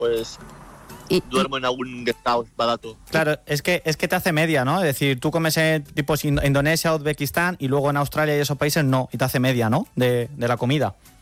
pues Y, duermo en algún guest house barato. Claro, es que te hace media, ¿no? Es decir, tú comes en tipo Indonesia, Uzbekistán y luego en Australia y esos países no, y te hace media, ¿no? De la comida.